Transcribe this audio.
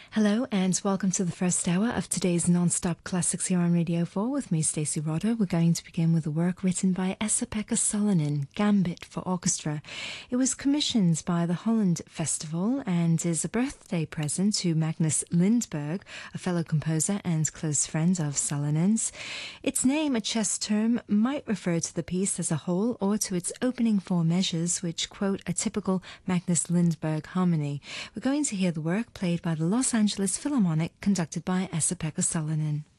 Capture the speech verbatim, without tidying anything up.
Hello and welcome to the first hour of today's non-stop classics here on Radio four with me, Stacey Rodder. We're going to begin with a work written by Esa-Pekka Salonen, Gambit for Orchestra. It was commissioned by the Holland Festival and is a birthday present to Magnus Lindberg, a fellow composer and close friend of Salonen's. Its name, a chess term, might refer to the piece as a whole or to its opening four measures, which quote a typical Magnus Lindberg harmony. We're going to hear the work played by the Los Angeles Philharmonic, conducted by Esa-Pekka Salonen.